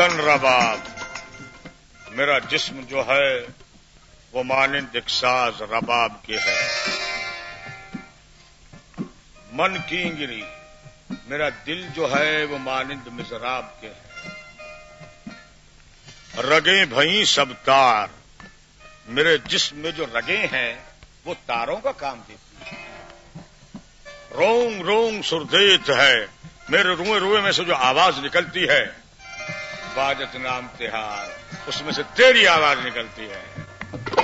मन रबाब, मेरा जिस्म जो है वो मानिंद एक साज रबाब के है। मन कींगरी, मेरा दिल जो है वो मानिंद मिज़राब के है। रगें भई सब तार, मेरे जिस्म में जो रगें हैं वो तारों का काम देती है। रोंग रोंग सुरदेत है, मेरे रुए रुए में से जो आवाज निकलती है, बाजत नाम तिहार, उसमें से तेरी आवाज निकलती है।